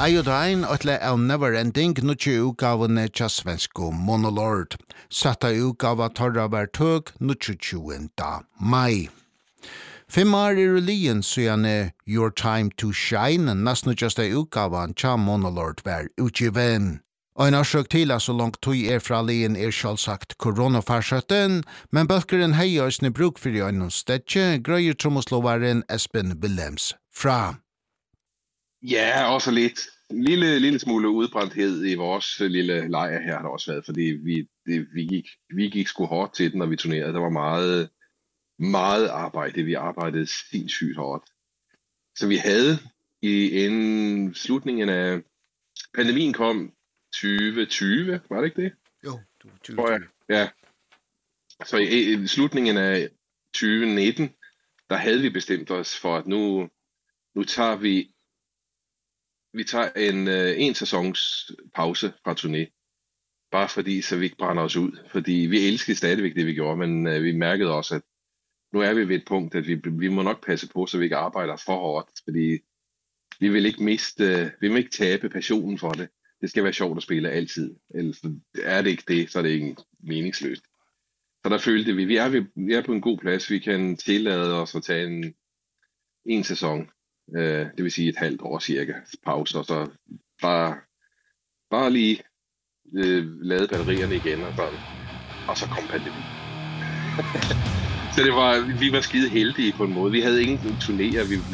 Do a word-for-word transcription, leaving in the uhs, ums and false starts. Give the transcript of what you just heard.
Iodine atle av Neverending nutje utgavene tja svensko Monolord. Satta utgava torra var tøg nutje tjuenda mai. Fem år er lien siden Your Time to Shine, nesten just ei utgavan tja Monolord var utgiven. Og en årsøk til at så langt tog er fra lien er selvsagt koronafarsøtten, men bølgeren heiøysene bruk for i øynene stedje, grøyer trommoslovaren Espen Willems fra. Ja, også lidt. Lille, lille smule udbrændthed i vores lille lejr her har der også været, fordi vi, det, vi, gik, vi gik sgu hårdt til den, når vi turnerede. Der var meget, meget arbejde. Vi arbejdede sindssygt hårdt. Så vi havde i en slutningen af pandemien kom tyve tyve, var det ikke det? Jo, tyve tyve. Ja. Så i, i slutningen af tyve nitten, der havde vi bestemt os for, at nu, nu tager vi Vi tager en, øh, en sæsons pause fra turné, bare fordi, så vi ikke brænder os ud. Fordi vi elskede stadigvæk det, vi gjorde, men øh, vi mærkede også, at nu er vi ved et punkt, at vi, vi må nok passe på, så vi ikke arbejder for hårdt. Fordi vi vil ikke miste, øh, vi vil ikke tabe passionen for det. Det skal være sjovt at spille altid. Ellers er det ikke det, så er det ikke meningsløst. Så der følte vi, vi er, ved, vi er på en god plads. Vi kan tillade os at tage en, en sæson. Uh, det vil sige et halvt år cirka pause, og så bare, bare lige uh, lade batterierne igen, og så, og så kom pandemien. Så det var, vi var skide heldige på en måde. Vi havde ingen turnéer, vi